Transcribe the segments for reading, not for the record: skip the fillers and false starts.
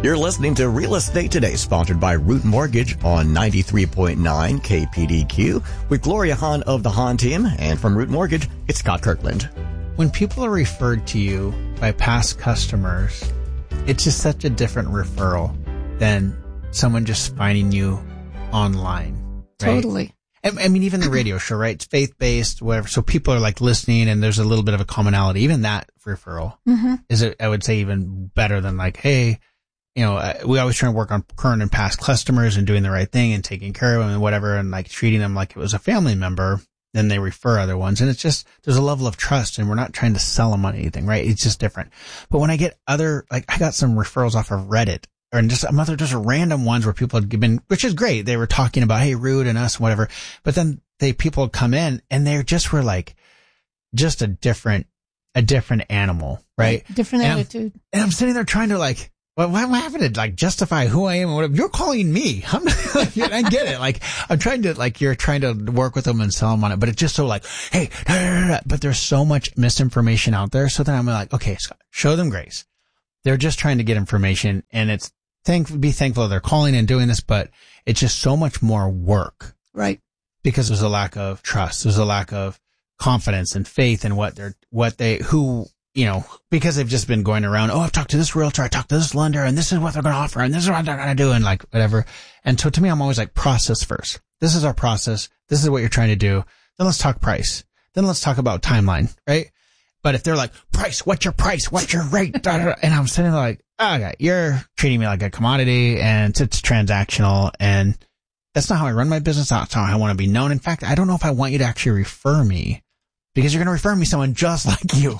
You're listening to Real Estate Today, sponsored by Root Mortgage on 93.9 KPDQ with Gloria Hahn of the Hahn team. And from Root Mortgage, it's Scott Kirkland. When people are referred to you by past customers, it's just such a different referral than someone just finding you online. Right? Totally. I mean, even the radio show, right? It's faith-based, whatever. So people are like listening and there's a little bit of a commonality. Even that referral is, I would say, even better than like, hey, we always try to work on current and past customers and doing the right thing and taking care of them and whatever, and like treating them like it was a family member. Then they refer other ones. And it's just, there's a level of trust and we're not trying to sell them on anything, right? It's just different. But when I get I got some referrals off of Reddit or just random ones where people had been, which is great. They were talking about, hey, Root and us and whatever. But then people would come in and they just were like, just a different animal, right? Different attitude. And I'm sitting there trying to like, well, why having to like justify who I am or whatever? You're calling me. I get it. Like, I'm trying to, like, you're trying to work with them and sell them on it, but it's just so like, hey, but there's so much misinformation out there. So then I'm like, okay, Scott, show them grace. They're just trying to get information and be thankful they're calling and doing this, but it's just so much more work. Right. Because there's a lack of trust. There's a lack of confidence and faith in because they've just been going around, I've talked to this realtor, I talked to this lender, and this is what they're going to offer, and this is what they're going to do, and like whatever. And so to me, I'm always like, process first. This is our process. This is what you're trying to do. Then let's talk price. Then let's talk about timeline, right? But if they're like, price, what's your price? What's your rate? And I'm sitting there like, okay, you're treating me like a commodity and it's transactional. And that's not how I run my business. That's not how I want to be known. In fact, I don't know if I want you to actually refer me. Because you're going to refer me someone just like you,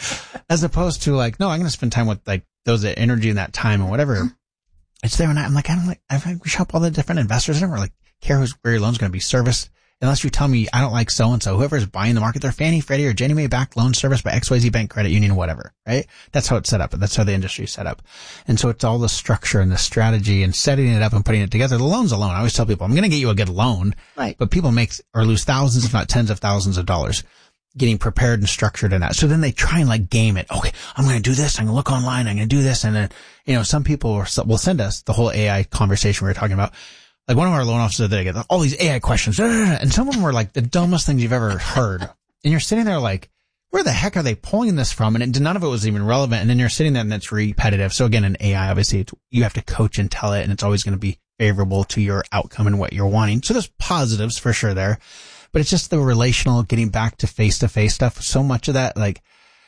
as opposed to like, no, I'm going to spend time with like those energy and that time and whatever. It's there. And I'm like, I shop all the different investors. I never like care where your loan's going to be serviced unless you tell me I don't like so-and-so, whoever's buying the market, they're Fannie, Freddie or Ginnie Mae backed loan service by XYZ Bank Credit Union or whatever, right? That's how it's set up. That's how the industry is set up. And so it's all the structure and the strategy and setting it up and putting it together. The loan's a loan. I always tell people, I'm going to get you a good loan, right? But people make or lose thousands, if not tens of thousands of dollars getting prepared and structured in that. So then they try and like game it. Okay, I'm going to do this. I'm going to look online. I'm going to do this. And then, some people will send us the whole AI conversation we were talking about. Like one of our loan officers, they get all these AI questions. And some of them were like the dumbest things you've ever heard. And you're sitting there like, where the heck are they pulling this from? And none of it was even relevant. And then you're sitting there and it's repetitive. So again, in AI, obviously you have to coach and tell it and it's always going to be favorable to your outcome and what you're wanting. So there's positives for sure there. But it's just the relational, getting back to face-to-face stuff. So much of that, like,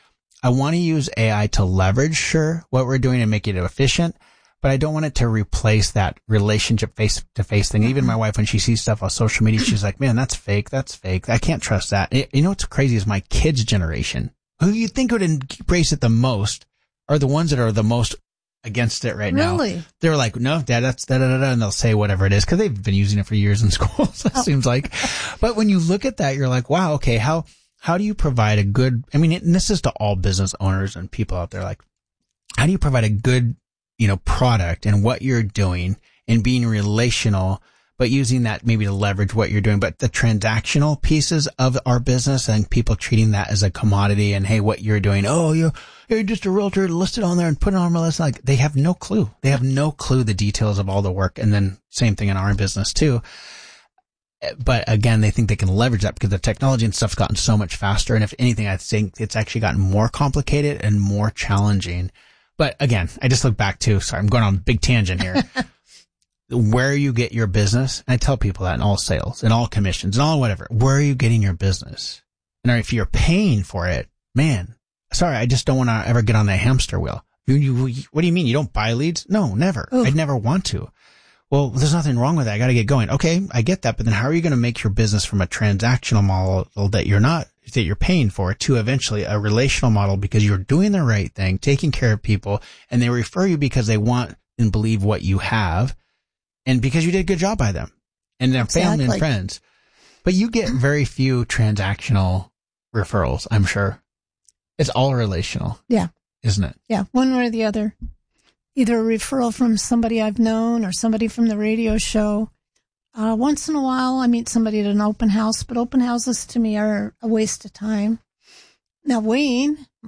I want to use AI to leverage, what we're doing and make it efficient, but I don't want it to replace that relationship face-to-face thing. Even my wife, when she sees stuff on social media, she's like, man, that's fake. I can't trust that. You know what's crazy is my kids' generation, who you think would embrace it the most, are the ones that are the most against it right now. Really? They're like, no, Dad, that's da-da-da-da, and they'll say whatever it is because they've been using it for years in school, so it seems like. But when you look at that, you're like, wow, okay, how do you provide a good, and this is to all business owners and people out there, like, how do you provide a good, product and what you're doing and being relational, but using that maybe to leverage what you're doing, but the transactional pieces of our business and people treating that as a commodity and, hey, what you're doing, you're just a realtor listed on there and put it on my list. Like, they have no clue. They have no clue the details of all the work. And then same thing in our business too. But again, they think they can leverage that because the technology and stuff's gotten so much faster. And if anything, I think it's actually gotten more complicated and more challenging. But again, I just look back to, sorry, I'm going on a big tangent here. Where you get your business, and I tell people that in all sales, in all commissions, in all whatever, where are you getting your business? And if you're paying for it, man, sorry, I just don't want to ever get on that hamster wheel. What do you mean? You don't buy leads? No, never. Ooh. I'd never want to. Well, there's nothing wrong with that. I got to get going. Okay, I get that. But then how are you going to make your business from a transactional model that you're paying for to eventually a relational model because you're doing the right thing, taking care of people, and they refer you because they want and believe what you have. And because you did a good job by them and their family and friends. But you get very few transactional referrals, I'm sure. It's all relational. Yeah. Isn't it? Yeah. One way or the other. Either a referral from somebody I've known or somebody from the radio show. Once in a while, I meet somebody at an open house, but open houses to me are a waste of time. Now, Wayne,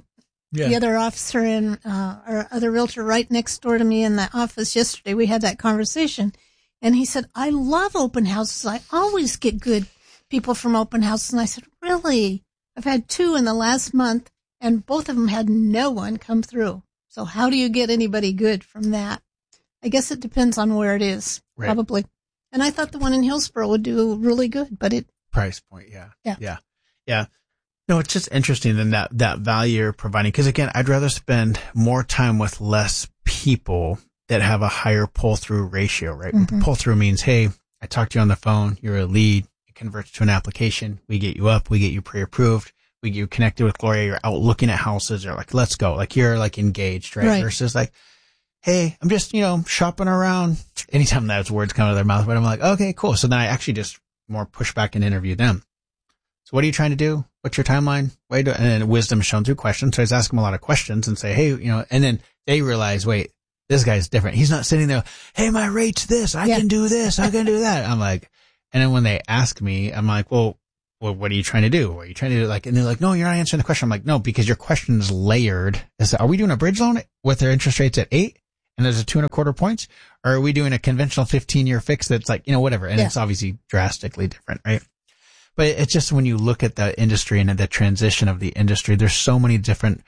The other officer or other realtor right next door to me in the office yesterday, we had that conversation. And he said, I love open houses. I always get good people from open houses. And I said, really? I've had 2 in the last month, and both of them had no one come through. So how do you get anybody good from that? I guess it depends on where it is, probably. And I thought the one in Hillsborough would do really good, but price point. Yeah. No, it's just interesting than that value you're providing. Cause again, I'd rather spend more time with less people that have a higher pull through ratio, right? Mm-hmm. Pull through means, hey, I talked to you on the phone. You're a lead. It converts to an application. We get you up. We get you pre-approved. We get you connected with Gloria. You're out looking at houses. You're like, let's go. Like you're like engaged, right? Versus like, hey, I'm just, shopping around. Anytime those words come out of their mouth, but I'm like, okay, cool. So then I actually just more push back and interview them. So what are you trying to do? What's your timeline? And then wisdom is shown through questions. So I just ask them a lot of questions and say, hey, and then they realize, wait, this guy's different. He's not sitting there, hey, my rate's this. I can do this. I can do that. I'm like, and then when they ask me, I'm like, well, what are you trying to do? What are you trying to do? Like, and they're like, no, you're not answering the question. I'm like, no, because your question is layered. Are we doing a bridge loan with their interest rates at 8? And there's a 2.25 points? Or are we doing a conventional 15-year fix that's like, whatever. And it's obviously drastically different, right? But it's just when you look at the industry and the transition of the industry, there's so many different,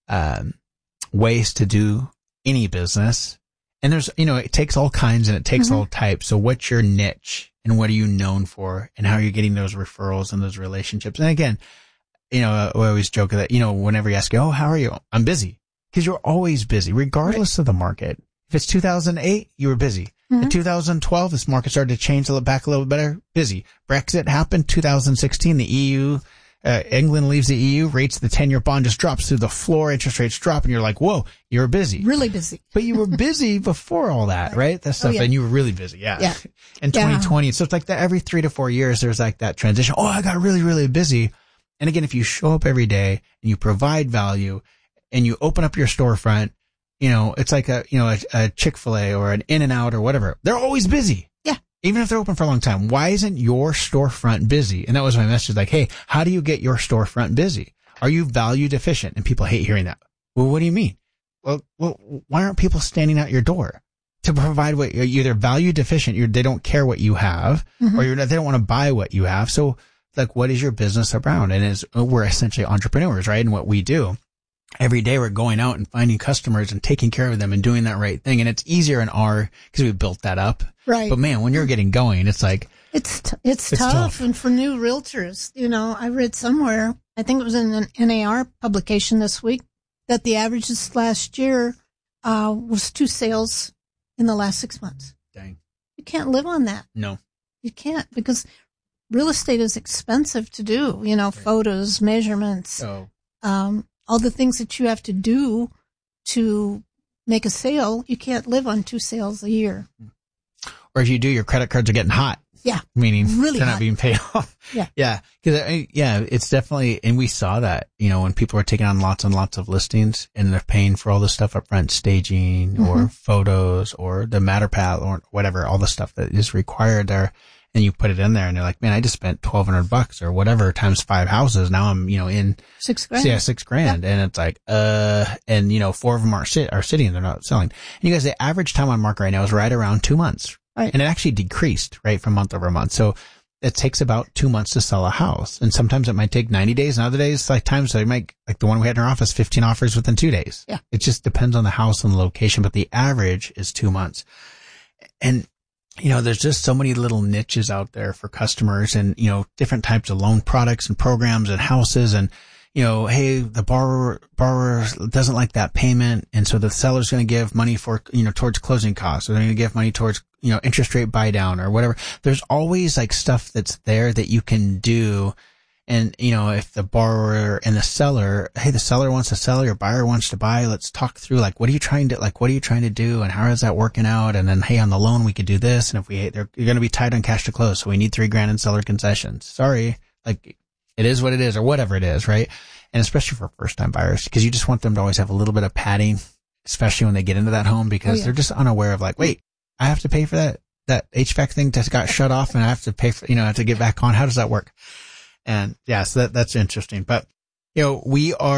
ways to do any business. And there's, it takes all kinds and it takes all types. So what's your niche and what are you known for and how are you getting those referrals and those relationships? And again, we always joke that, whenever you ask, oh, how are you? I'm busy. Because you're always busy, regardless of the market. If it's 2008, you were busy. In 2012, this market started to change back a little better. Busy. Brexit happened. 2016, the EU, England leaves the EU. Rates, the 10-year bond just drops through the floor. Interest rates drop, and you're like, "Whoa, you're busy." Really busy. But you were busy before all that, right? That stuff, and you were really busy. Yeah. In 2020, so it's like that. Every 3 to 4 years, there's like that transition. Oh, I got really, really busy. And again, if you show up every day and you provide value, and you open up your storefront. It's like a Chick-fil-A or an In-N-Out or whatever. They're always busy. Yeah. Even if they're open for a long time. Why isn't your storefront busy? And that was my message. Like, hey, how do you get your storefront busy? Are you value deficient? And people hate hearing that. Well, what do you mean? Well, why aren't people standing at your door to provide what you're either value deficient? They don't care what you have or they don't want to buy what you have. So like, what is your business around? And we're essentially entrepreneurs, right? And what we do. Every day we're going out and finding customers and taking care of them and doing that right thing. And it's easier because we built that up. Right. But man, when you're getting going, it's like. It's tough. And for new realtors, I read somewhere, I think it was in an NAR publication this week, that the average this last year, was 2 sales in the last 6 months. Dang. You can't live on that. No. You can't because real estate is expensive to do, right. Photos, measurements. All the things that you have to do to make a sale, you can't live on 2 sales a year. Or if you do, your credit cards are getting hot. Yeah. Meaning really they're not being paid off. Yeah. Yeah. Because, it's definitely, and we saw that, when people are taking on lots and lots of listings and they're paying for all the stuff up front, staging or photos or the Matterpad or whatever, all the stuff that is required there. And you put it in there and they're like, man, I just spent $1,200 or whatever times 5 houses. Now I'm, in $6,000. Yeah, $6,000. Yeah. And it's like, and 4 of them are sitting and they're not selling. And you guys, the average time on market right now is right around 2 months. Right. And it actually decreased, right, from month over month. So it takes about 2 months to sell a house. And sometimes it might take 90 days and other days, like they might, like the one we had in our office, 15 offers within 2 days. Yeah. It just depends on the house and the location, but the average is 2 months. And there's just so many little niches out there for customers and, different types of loan products and programs and houses and, hey, the borrower doesn't like that payment. And so the seller's going to give money for, towards closing costs. Or they're going to give money towards, interest rate buy down or whatever. There's always like stuff that's there that you can do. And, if the borrower and the seller, hey, the seller wants to sell, your buyer wants to buy, let's talk through, like, what are you trying to do? And how is that working out? And then, hey, on the loan, we could do this. And if you're going to be tight on cash to close. So we need $3,000 in seller concessions. Sorry. Like, it is what it is or whatever it is, right? And especially for first time buyers, because you just want them to always have a little bit of padding, especially when they get into that home, because they're just unaware of like, wait, I have to pay for that HVAC thing that got shut off and I have to pay for, I have to get back on. How does that work? And yeah, so that's interesting. But, we are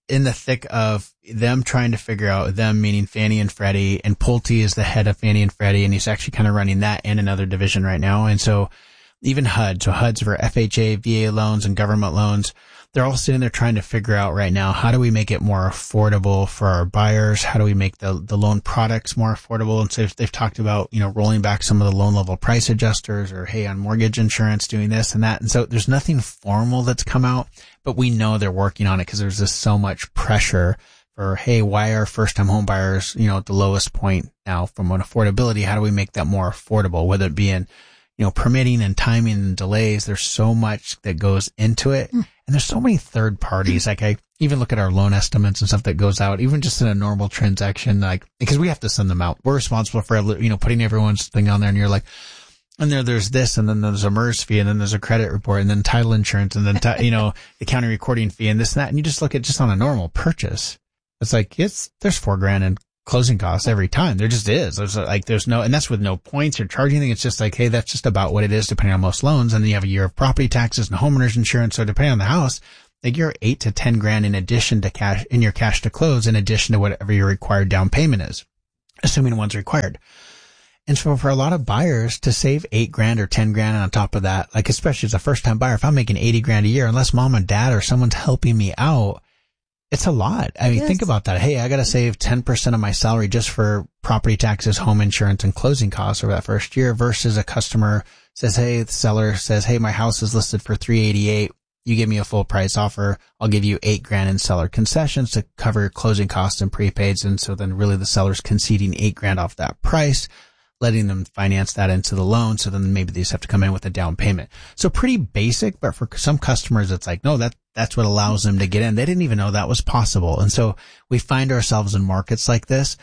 in the thick of them trying to figure out, them meaning Fannie and Freddie, and Pulte is the head of Fannie and Freddie, and he's actually kind of running that and another division right now. And so even HUD, so HUD's for FHA, VA loans, and government loans, they're all sitting there trying to figure out right now, how do we make it more affordable for our buyers? How do we make the loan products more affordable? And so they've talked about, rolling back some of the loan level price adjusters, or, hey, on mortgage insurance, doing this and that. And so there's nothing formal that's come out, but we know they're working on it because there's just so much pressure for, hey, why are first time home buyers, at the lowest point now from an affordability? How do we make that more affordable? Whether it be in, permitting and timing and delays, there's so much that goes into it. And there's so many third parties. Like I even look at our loan estimates and stuff that goes out, even just in a normal transaction, like, because we have to send them out. We're responsible for, putting everyone's thing on there, and you're like, and there's this, and then there's a MERS fee, and then there's a credit report, and then title insurance, and then, the county recording fee, and this and that. And you just look at just on a normal purchase. It's like, there's $4,000 in closing costs every time. There just is. There's no, and that's with no points or charging anything. It's just like, hey, that's just about what it is depending on most loans. And then you have a year of property taxes and homeowners insurance. So depending on the house, like you're $8,000 to $10,000 in addition to cash, in your cash to close, in addition to whatever your required down payment is, assuming one's required. And so for a lot of buyers to save $8,000 or $10,000 on top of that, like especially as a first time buyer, if I'm making $80,000 a year, unless mom and dad or someone's helping me out, it's a lot. I mean, yes. Think about that. Hey, I got to save 10% of my salary just for property taxes, home insurance, and closing costs over that first year, versus a customer says, hey, the seller says, hey, my house is listed for $388. You give me a full price offer. I'll give you $8,000 in seller concessions to cover closing costs and prepaids. And so then really the seller's conceding $8,000 off that price, letting them finance that into the loan. So then maybe they just have to come in with a down payment. So pretty basic, but for some customers, it's like, no, that's what allows them to get in. They didn't even know that was possible. And so we find ourselves in markets like this.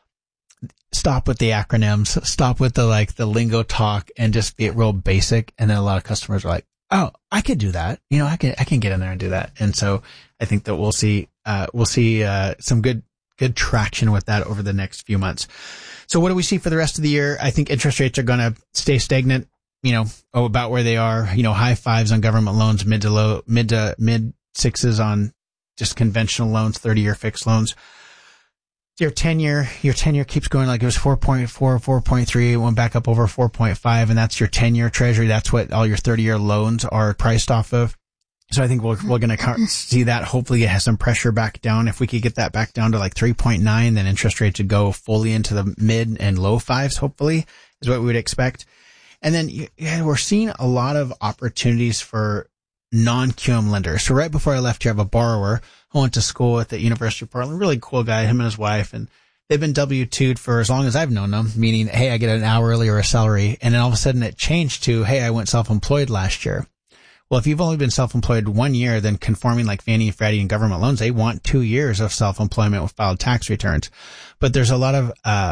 Stop with the acronyms, stop with the lingo talk, and just be real basic. And then a lot of customers are like, oh, I could do that. I can get in there and do that. And so I think that we'll see some good traction with that over the next few months. So what do we see for the rest of the year? I think interest rates are going to stay stagnant, about where they are, high 5s on government loans, mid to mid 6s on just conventional loans, 30-year fixed loans. Your 10-year keeps going, like it was 4.4, 4.3, it went back up over 4.5, and that's your 10-year treasury. That's what all your 30-year loans are priced off of. So I think we're going to see that. Hopefully it has some pressure back down. If we could get that back down to like 3.9, then interest rates would go fully into the mid and low 5s, hopefully, is what we would expect. And then we're seeing a lot of opportunities for non-QM lenders. So right before I left here, I have a borrower who went to school at the University of Portland, really cool guy, him and his wife, and they've been W-2'd for as long as I've known them, meaning, hey, I get an hourly or a salary. And then all of a sudden it changed to, hey, I went self-employed last year. Well, if you've only been self-employed 1 year, then conforming like Fannie and Freddie and government loans, they want 2 years of self-employment with filed tax returns. But there's a lot of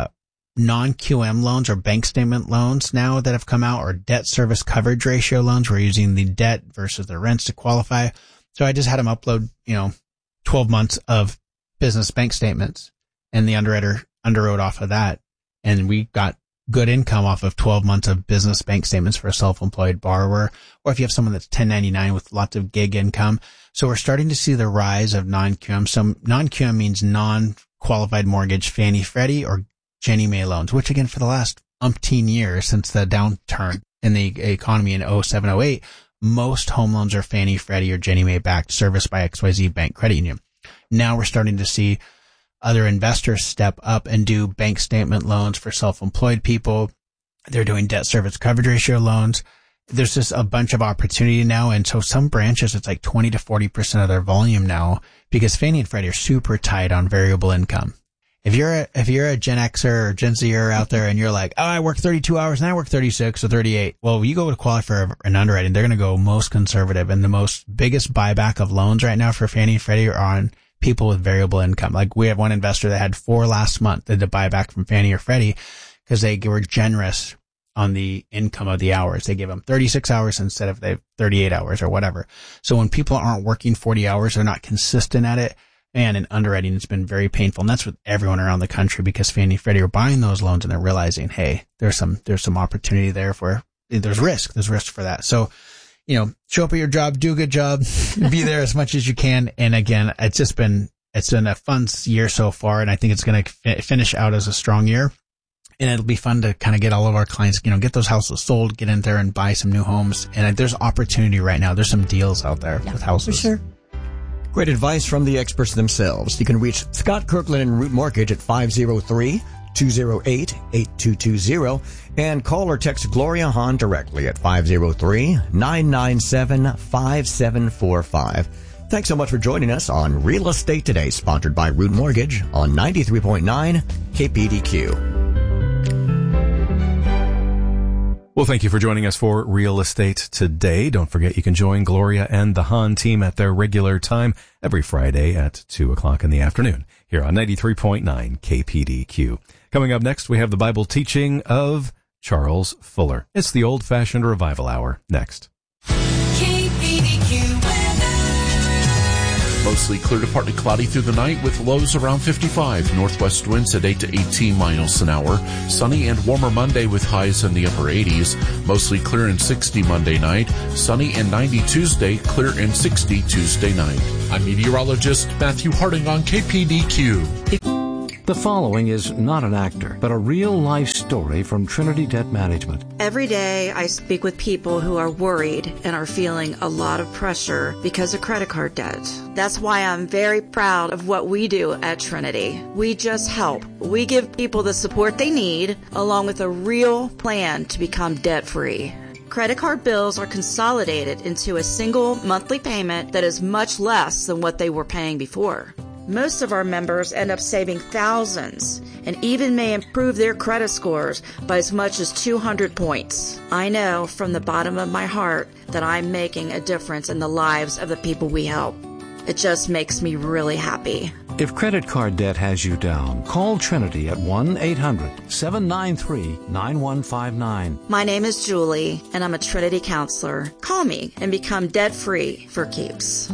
non-QM loans or bank statement loans now that have come out, or debt service coverage ratio loans. We're using the debt versus the rents to qualify. So I just had them upload, 12 months of business bank statements, and the underwriter underwrote off of that. And we got good income off of 12 months of business bank statements for a self-employed borrower, or if you have someone that's 1099 with lots of gig income. So we're starting to see the rise of non-QM. So non-QM means non-qualified mortgage Fannie, Freddie, or Ginnie Mae loans, which again, for the last umpteen years since the downturn in the economy in 07, 08, most home loans are Fannie, Freddie, or Ginnie Mae backed, serviced by XYZ Bank Credit Union. Now we're starting to see other investors step up and do bank statement loans for self-employed people. They're doing debt service coverage ratio loans. There's just a bunch of opportunity now. And so some branches, it's like 20 to 40% of their volume now, because Fannie and Freddie are super tight on variable income. If you're a Gen Xer or Gen Zer out there and you're like, oh, I work 32 hours and I work 36 or 38. Well, you go to qualify for an underwriting, they're going to go most conservative. And the biggest buyback of loans right now for Fannie and Freddie are on people with variable income. Like we have one investor that had 4 last month that did buyback from Fannie or Freddie because they were generous on the income of the hours. They give them 36 hours instead of they 38 hours or whatever. So when people aren't working 40 hours, they're not consistent at it. And in underwriting, it's been very painful. And that's with everyone around the country, because Fannie and Freddie are buying those loans and they're realizing, hey, there's some opportunity there for, there's risk for that. So, show up at your job, do a good job, be there as much as you can. And again, it's just been It's been a fun year so far, and I think it's going to finish out as a strong year. And it'll be fun to kind of get all of our clients, get those houses sold, get in there and buy some new homes. And there's opportunity right now. There's some deals out there with houses. For sure. Great advice from the experts themselves. You can reach Scott Kirkland and Root Mortgage at 503-208-8220 and call or text Gloria Hahn directly at 503-997-5745. Thanks so much for joining us on Real Estate Today, sponsored by Root Mortgage on 93.9 KPDQ. Well, thank you for joining us for Real Estate Today. Don't forget you can join Gloria and the Hahn team at their regular time every Friday at 2 o'clock in the afternoon here on 93.9 KPDQ. Coming up next, we have the Bible teaching of Charles Fuller. It's the Old-Fashioned Revival Hour next. Mostly clear to partly cloudy through the night with lows around 55. Northwest winds at 8 to 18 miles an hour. Sunny and warmer Monday with highs in the upper 80s. Mostly clear and 60 Monday night. Sunny and 90 Tuesday. Clear and 60 Tuesday night. I'm meteorologist Matthew Harding on KPDQ. The following is not an actor, but a real-life story from Trinity Debt Management. Every day I speak with people who are worried and are feeling a lot of pressure because of credit card debt. That's why I'm very proud of what we do at Trinity. We just help. We give people the support they need, along with a real plan to become debt-free. Credit card bills are consolidated into a single monthly payment that is much less than what they were paying before. Most of our members end up saving thousands and even may improve their credit scores by as much as 200 points. I know from the bottom of my heart that I'm making a difference in the lives of the people we help. It just makes me really happy. If credit card debt has you down, call Trinity at 1-800-793-9159. My name is Julie, and I'm a Trinity counselor. Call me and become debt-free for keeps.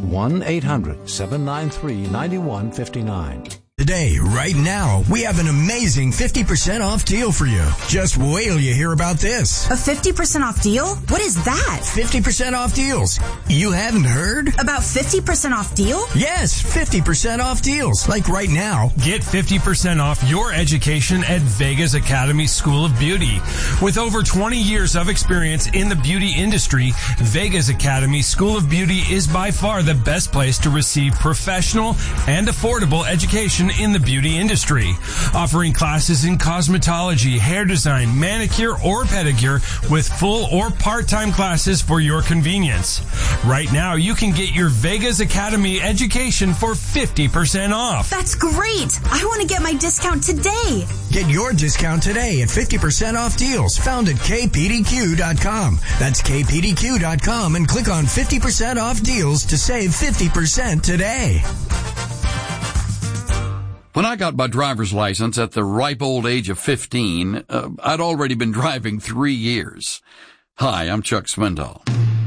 1-800-793-9159. Today, right now, we have an amazing 50% off deal for you. Just wait till you hear about this. A 50% off deal? What is that? 50% off deals. You haven't heard? About 50% off deal? Yes, 50% off deals. Like right now. Get 50% off your education at Vegas Academy School of Beauty. With over 20 years of experience in the beauty industry, Vegas Academy School of Beauty is by far the best place to receive professional and affordable education in the beauty industry, offering classes in cosmetology, hair design, manicure, or pedicure with full or part-time classes for your convenience. Right now, you can get your Vegas Academy education for 50% off. That's great! I want to get my discount today. Get your discount today at 50% off deals found at kpdq.com. That's kpdq.com and click on 50% off deals to save 50% today. When I got my driver's license at the ripe old age of 15, I'd already been driving 3 years. Hi, I'm Chuck Swindoll.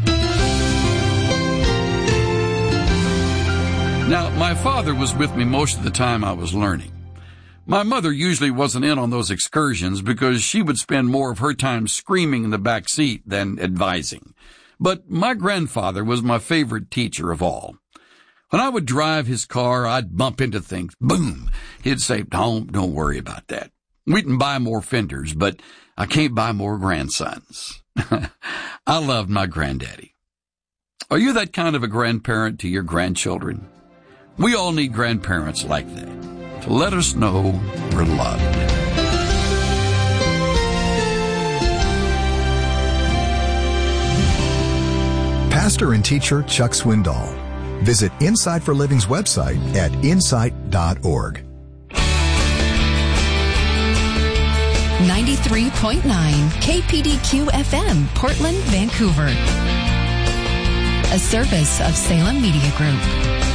Now, my father was with me most of the time I was learning. My mother usually wasn't in on those excursions because she would spend more of her time screaming in the back seat than advising. But my grandfather was my favorite teacher of all. When I would drive his car, I'd bump into things. Boom! He'd say, don't worry about that. We can buy more fenders, but I can't buy more grandsons. I loved my granddaddy. Are you that kind of a grandparent to your grandchildren? We all need grandparents like that to let us know we're loved. Pastor and teacher Chuck Swindoll. Visit Insight for Living's website at insight.org. 93.9 KPDQ FM, Portland, Vancouver. A service of Salem Media Group.